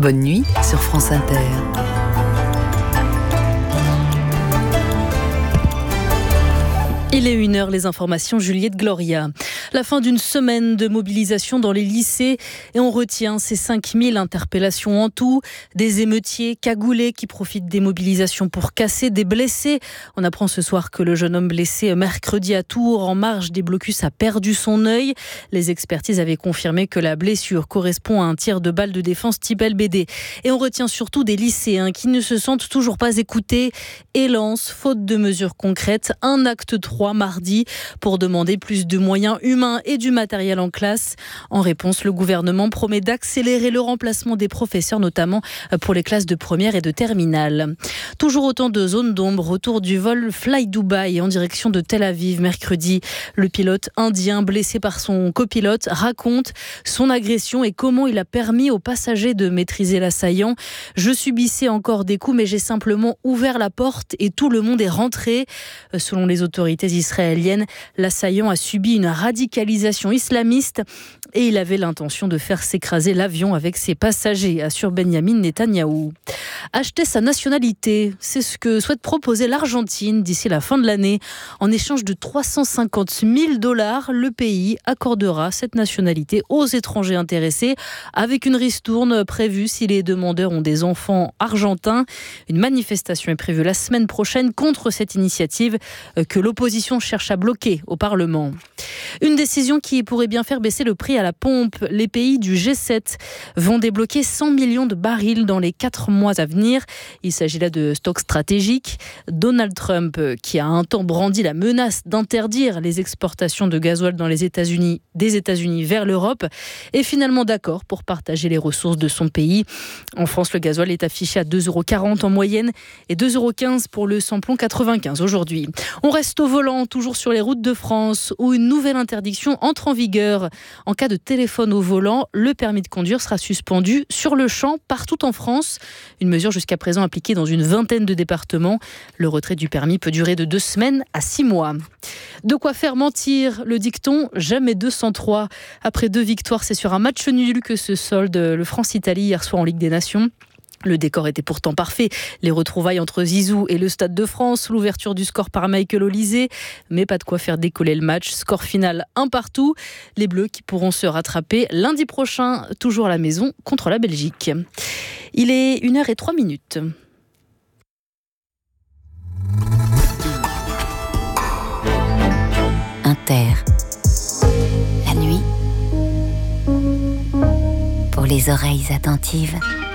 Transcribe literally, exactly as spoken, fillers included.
Bonne nuit sur France Inter. Il est une heure, les informations, Juliette Gloria. La fin d'une semaine de mobilisation dans les lycées et on retient ces cinq mille interpellations en tout. Des émeutiers cagoulés qui profitent des mobilisations pour casser, des blessés. On apprend ce soir que le jeune homme blessé mercredi à Tours en marge des blocus a perdu son œil. Les expertises avaient confirmé que la blessure correspond à un tir de balle de défense type L B D. Et on retient surtout des lycéens qui ne se sentent toujours pas écoutés et lancent, faute de mesures concrètes, un acte trois mardi pour demander plus de moyens humains et du matériel en classe. En réponse, le gouvernement promet d'accélérer le remplacement des professeurs, notamment pour les classes de première et de terminale. Toujours autant de zones d'ombre autour du vol Fly Dubai en direction de Tel Aviv mercredi. Le pilote indien blessé par son copilote raconte son agression et comment il a permis aux passagers de maîtriser l'assaillant. Je subissais encore des coups, mais j'ai simplement ouvert la porte et tout le monde est rentré. Selon les autorités israélienne, l'assaillant a subi une radicalisation islamiste et il avait l'intention de faire s'écraser l'avion avec ses passagers, assure Benjamin Netanyahou. Acheter sa nationalité, c'est ce que souhaite proposer l'Argentine d'ici la fin de l'année. En échange de trois cent cinquante mille dollars, le pays accordera cette nationalité aux étrangers intéressés avec une ristourne prévue si les demandeurs ont des enfants argentins. Une manifestation est prévue la semaine prochaine contre cette initiative que l'opposition cherche à bloquer au Parlement. Une décision qui pourrait bien faire baisser le prix à la pompe. Les pays du G sept vont débloquer cent millions de barils dans les quatre mois à venir. Il s'agit là de stocks stratégiques. Donald Trump, qui a un temps brandi la menace d'interdire les exportations de gasoil dans les États-Unis, des États-Unis vers l'Europe, est finalement d'accord pour partager les ressources de son pays. En France, le gasoil est affiché à deux euros quarante en moyenne et deux euros quinze pour le samplon quatre-vingt-quinze aujourd'hui. On reste au volant, toujours sur les routes de France, où une nouvelle interdiction entre en vigueur. En cas de téléphone au volant, le permis de conduire sera suspendu sur le champ partout en France. Une mesure jusqu'à présent appliquée dans une vingtaine de départements. Le retrait du permis peut durer de deux semaines à six mois. De quoi faire mentir le dicton « jamais deux cent trois ». Après deux victoires, c'est sur un match nul que se solde le France-Italie hier soir en Ligue des Nations. Le décor était pourtant parfait. Les retrouvailles entre Zizou et le Stade de France, l'ouverture du score par Michael Olysée, mais pas de quoi faire décoller le match. Score final un partout. Les Bleus qui pourront se rattraper lundi prochain, toujours à la maison, contre la Belgique. Il est une heure et trois minutes. Inter. La nuit, pour les oreilles attentives.